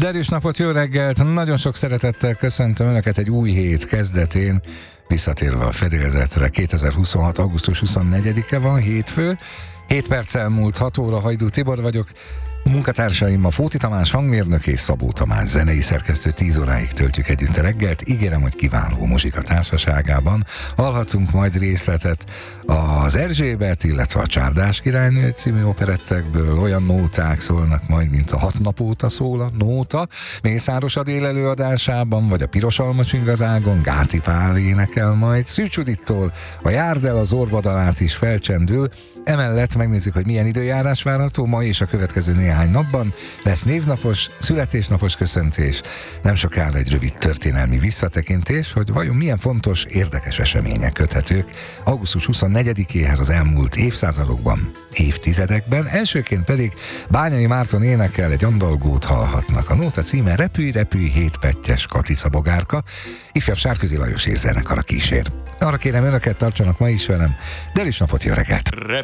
Derűs napot, jó reggelt! Nagyon sok szeretettel köszöntöm Önöket egy új hét kezdetén, visszatérve a fedélzetre. 2026. augusztus 24-e van, hétfő. 7 perc elmúlt 6 óra, Hajdú Tibor vagyok. Munkatársaim a Fóti Tamás hangmérnök és Szabó Tamás zenei szerkesztő. 10 óráig töltjük együtt a reggelt. Ígérem, hogy kiváló muzsika társaságában hallhatunk majd részletet az Erzsébet, illetve a Csárdás királynő című operettekből. Olyan nóták szólnak majd, mint a 6 nap óta szól a nóta Mészáros Adél előadásában, vagy a Piros almacsing az ágon Gáti Pál énekel majd. Szűcs Judittól a Járd el az orvadalát is felcsendül. Emellett megnézzük, hogy milyen időjárás várható ma és a következő néhány napban. Lesz névnapos, születésnapos köszöntés, nem sokára egy rövid történelmi visszatekintés, hogy vajon milyen fontos, érdekes események köthetők augusztus 24-éhez az elmúlt évszázadokban, évtizedekben. Elsőként pedig Bányai Márton énekel, egy andalgót hallhatnak. A nóta címe Repülj, repülj, hétpettyes Katica bogárka, ifjabb Sárközi Lajos és zenekar a kísér. Arra kérem Önöket, tartsanak ma is velem. Derűs napot, jó reggelt!